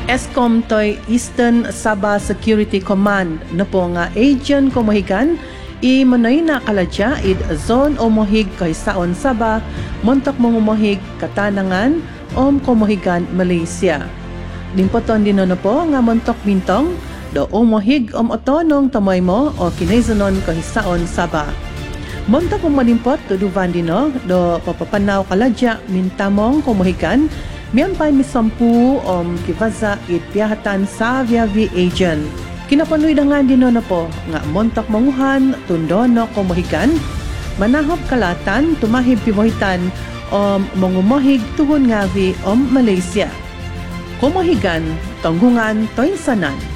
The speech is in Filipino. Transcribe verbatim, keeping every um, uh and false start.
ESCOM toy Eastern Sabah Security Command na po nga agent kumuhigan i manoy na kaladya id zone o mohig kay saon Sabah montok mongumuhig katanangan om kumuhigan Malaysia. Dimpoton din na po nga montok bintong do umuhig om otonong tamoy mo o kinaizanon kay saon Sabah. Montok mo malimpot do duvan dino do papapanaw kaladya mintamong kumuhigan miyampay misampu om kivaza it piyahatan sa viavi agent. Kinapanuy na nga din na po nga montak manguhan tundono kumuhigan manahop kalatan tumahib pibohitan om mangumuhig tuhon nga vi om Malaysia. Kumuhigan tanggungan toinsanan.